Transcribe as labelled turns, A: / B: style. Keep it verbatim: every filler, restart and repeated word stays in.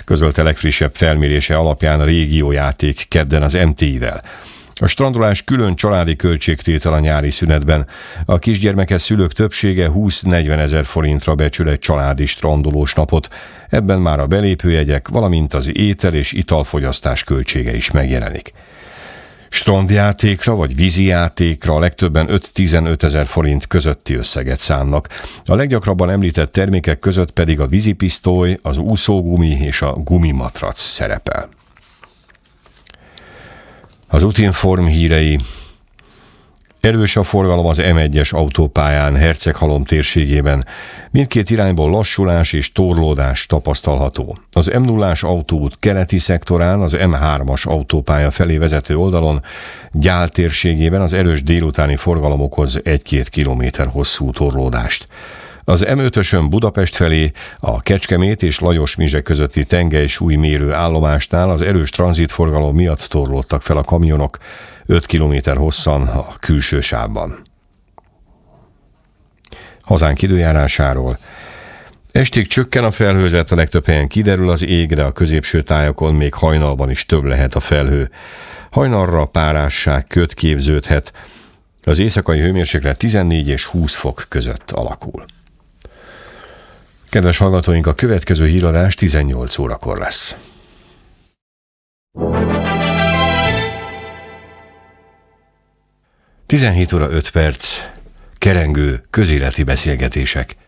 A: közölte legfrissebb felmérése alapján a régiójáték kedden az em té i-vel. A strandolás külön családi költségtétel a nyári szünetben. A kisgyermekes szülők többsége húsz-negyven ezer forintra becsül egy családi strandolós napot. Ebben már a belépőjegyek, valamint az étel és italfogyasztás költsége is megjelenik. Strandjátékra vagy vízijátékra a legtöbben öt-tizenöt ezer forint közötti összeget szánnak. A leggyakrabban említett termékek között pedig a vízipisztoly, az úszógumi és a gumimatrac szerepel. Az Utinform hírei. Erős a forgalom az em egyes autópályán Herceghalom térségében. Mindkét irányból lassulás és torlódás tapasztalható. Az em nullás autóút keleti szektorán, az em hármas autópálya felé vezető oldalon, Gyál térségében az erős délutáni forgalom okoz egy-két kilométer hosszú torlódást. Az em ötösön Budapest felé, a Kecskemét és Lajos-Mizse közötti tengelysúlymérő állomásnál az erős tranzitforgalom miatt torlódtak fel a kamionok, öt kilométer hosszan a külső sávban. Hazánk időjárásáról. Estig csökken a felhőzet, a legtöbb helyen kiderül az ég, de a középső tájakon még hajnalban is több lehet a felhő. Hajnalra párásság, köd képződhet. Az éjszakai hőmérséklet tizennégy és húsz fok között alakul. Kedves hallgatóink, a következő híradás tizennyolc órakor lesz. tizenhét óra öt perc, kerengő közéleti beszélgetések.